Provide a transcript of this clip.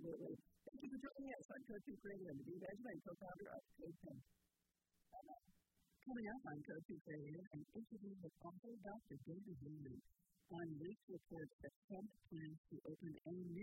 absolutely. Thank you for joining us on Code 2 Radio. I'm Dave Benjamin, co-founder of CodePen. Coming up on Code 2 Radio, an interview with author Dr. David Henry on Leaks reports that Trump plans to open a new